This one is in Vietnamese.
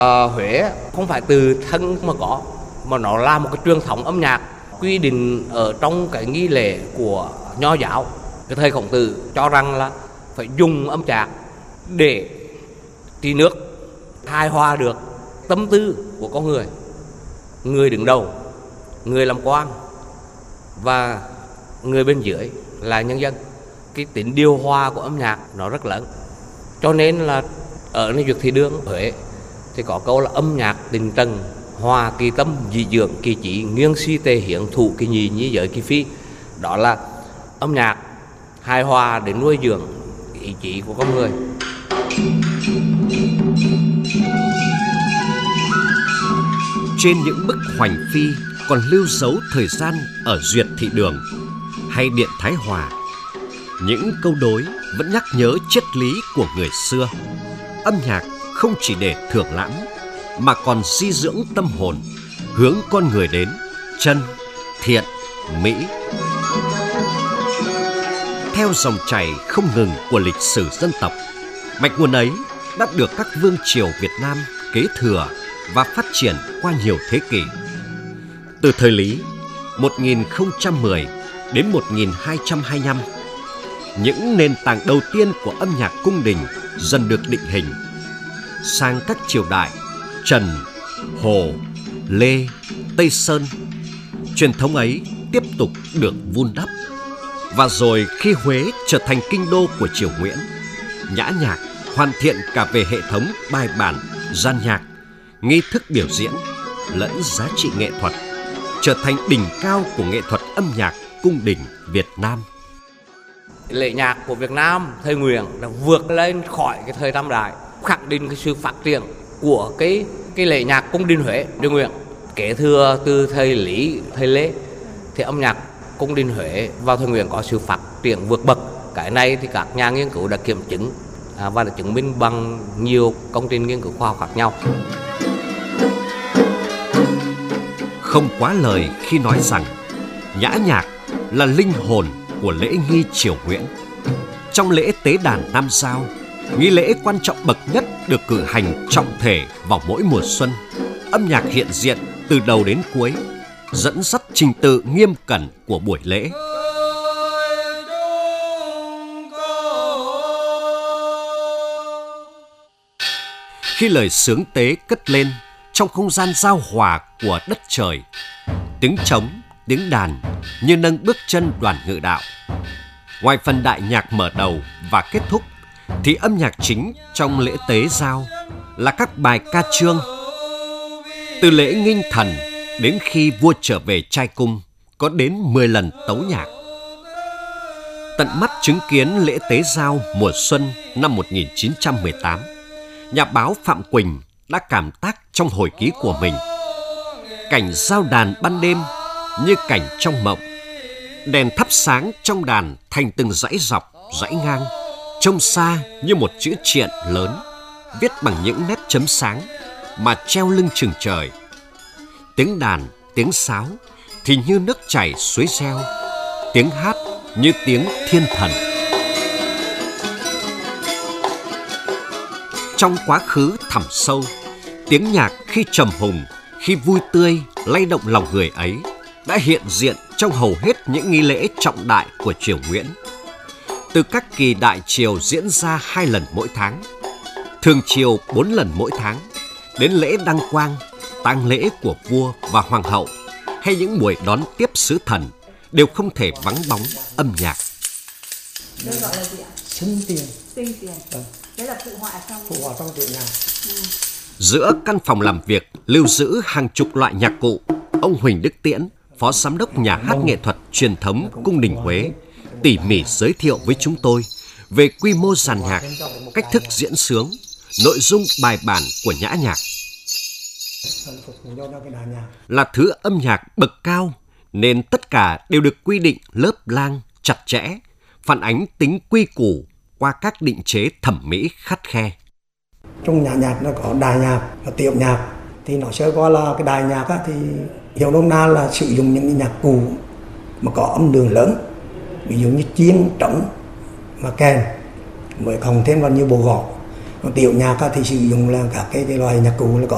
Huế không phải từ thân mà có, mà nó là một cái truyền thống âm nhạc quy định ở trong cái nghi lễ của Nho giáo. Cái thời Khổng Tử cho rằng là phải dùng âm nhạc để trị nước, hài hòa được tâm tư của con người, người đứng đầu, người làm quan và người bên dưới là nhân dân. Cái tính điều hòa của âm nhạc nó rất lớn, cho nên là ở nơi Duyệt Thị Đường Huế thì có câu là âm nhạc tình trần, hòa kỳ tâm, dị dưỡng kỳ chỉ, nghiêng si tề hiển thủ kỳ nhì nhí giới kỳ phi. Đó là âm nhạc hài hòa để nuôi dưỡng ý chí của con người. Trên những bức hoành phi còn lưu dấu thời gian ở Duyệt Thị Đường hay Điện Thái Hòa, những câu đối vẫn nhắc nhớ triết lý của người xưa. Âm nhạc không chỉ để thưởng lãm mà còn di dưỡng tâm hồn, hướng con người đến chân, thiện, mỹ. Theo dòng chảy không ngừng của lịch sử dân tộc, mạch nguồn ấy đã được các vương triều Việt Nam kế thừa và phát triển qua nhiều thế kỷ. Từ thời Lý 1010 đến 1225, những nền tảng đầu tiên của âm nhạc cung đình dần được định hình. Sang các triều đại Trần, Hồ, Lê, Tây Sơn, truyền thống ấy tiếp tục được vun đắp. Và rồi khi Huế trở thành kinh đô của triều Nguyễn, nhã nhạc hoàn thiện cả về hệ thống bài bản, gian nhạc, nghi thức biểu diễn lẫn giá trị nghệ thuật, trở thành đỉnh cao của nghệ thuật âm nhạc cung đình Việt Nam. Lễ nhạc của Việt Nam thời Nguyễn đã vượt lên khỏi cái thời Tam Đại, khẳng định cái sự phát triển của cái lễ nhạc cung đình Huế đời Nguyễn. Kế thừa từ thời Lý, thời Lê thì âm nhạc cung đình Huế vào thời Nguyễn có sự phát triển vượt bậc. Cái này thì các nhà nghiên cứu đã kiểm chứng và đã chứng minh bằng nhiều công trình nghiên cứu khoa học khác nhau. Không quá lời khi nói rằng nhã nhạc là linh hồn của lễ nghi triều Nguyễn. Trong lễ tế đàn Nam Giao, nghi lễ quan trọng bậc nhất được cử hành trọng thể vào mỗi mùa xuân. Âm nhạc hiện diện từ đầu đến cuối, dẫn dắt trình tự nghiêm cẩn của buổi lễ. Khi lời xướng tế cất lên trong không gian giao hòa của đất trời, tiếng trống, tiếng đàn như nâng bước chân đoàn ngự đạo. Ngoài phần đại nhạc mở đầu và kết thúc, thì âm nhạc chính trong lễ tế giao là các bài ca chương. Từ lễ nghinh thần đến khi vua trở về trai cung có đến 10 lần tấu nhạc. Tận mắt chứng kiến lễ tế giao mùa xuân năm 1918, nhà báo Phạm Quỳnh đã cảm tác trong hồi ký của mình: cảnh giao đàn ban đêm như cảnh trong mộng, đèn thắp sáng trong đàn thành từng dãy dọc, dãy ngang, trông xa như một chữ triện lớn, viết bằng những nét chấm sáng mà treo lưng chừng trời. Tiếng đàn, tiếng sáo thì như nước chảy suối reo, tiếng hát như tiếng thiên thần. Trong quá khứ thẳm sâu, tiếng nhạc khi trầm hùng, khi vui tươi, lay động lòng người ấy đã hiện diện trong hầu hết những nghi lễ trọng đại của triều Nguyễn. Từ các kỳ đại triều diễn ra 2 lần mỗi tháng, thường triều 4 lần mỗi tháng, đến lễ đăng quang, tang lễ của vua và hoàng hậu hay những buổi đón tiếp sứ thần đều không thể vắng bóng âm nhạc. Đây gọi là gì ạ? Sinh tiền. Sinh tiền. Đấy là phụ họa trong chuyện nhạc. Giữa căn phòng làm việc lưu giữ hàng chục loại nhạc cụ, ông Huỳnh Đức Tiễn, phó giám đốc nhà hát nghệ thuật truyền thống cung đình Huế, tỉ mỉ giới thiệu với chúng tôi về quy mô dàn nhạc, cách thức diễn xướng, nội dung bài bản của nhã nhạc. Là thứ âm nhạc bậc cao nên tất cả đều được quy định lớp lang, chặt chẽ, phản ánh tính quy củ qua các định chế thẩm mỹ khắt khe. Trong nhã nhạc nó có đại nhạc và tiểu nhạc. Thì nó sơ qua là cái đại nhạc thì hiểu nôm na là sử dụng những nhạc cụ mà có âm lượng lớn, ví dụ như chiêng, trống và kèn, mới cộng thêm vào như bộ gõ. Còn tiểu nhạc thì sử dụng là các cái loại nhạc cụ là có